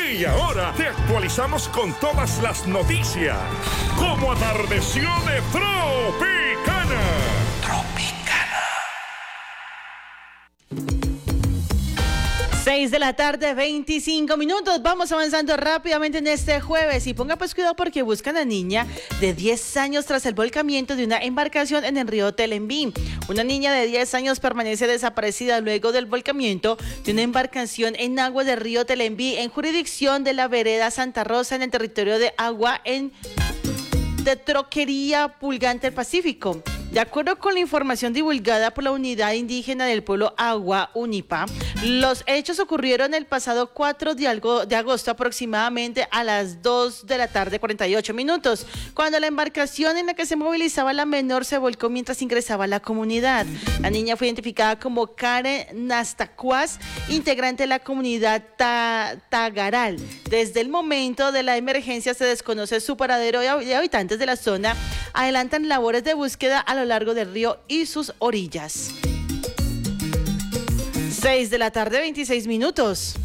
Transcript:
Y ahora te actualizamos con todas las noticias. Como atardeció de Tropicana. 6 de la tarde, 25 minutos. Vamos avanzando rápidamente en este jueves. Y ponga pues cuidado porque buscan a niña de 10 años tras el volcamiento de una embarcación en el río Telembí. Una niña de 10 años permanece desaparecida luego del volcamiento de una embarcación en agua del río Telembí, en jurisdicción de la vereda Santa Rosa, en el territorio de Agua de Troquería Pulgante del Pacífico. De acuerdo con la información divulgada por la Unidad Indígena del Pueblo Agua, UNIPA, los hechos ocurrieron el pasado 4 de agosto aproximadamente a las 2 de la tarde, 48 minutos, cuando la embarcación en la que se movilizaba la menor se volcó mientras ingresaba a la comunidad. La niña fue identificada como Karen Nastacuas, integrante de la comunidad Tagaral. Desde el momento de la emergencia se desconoce su paradero y habitantes de la zona adelantan labores de búsqueda a lo largo del río y sus orillas. 6 de la tarde, 26 minutos.